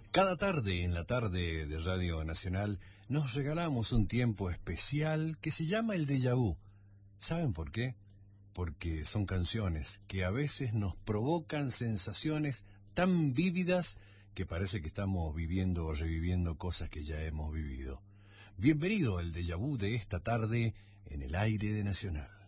Cada tarde en la tarde de Radio Nacional nos regalamos un tiempo especial que se llama el déjà vu. ¿Saben por qué? Porque son canciones que a veces nos provocan sensaciones tan vívidas que parece que estamos viviendo o reviviendo cosas que ya hemos vivido. Bienvenido al déjà vu de esta tarde en el aire de Nacional.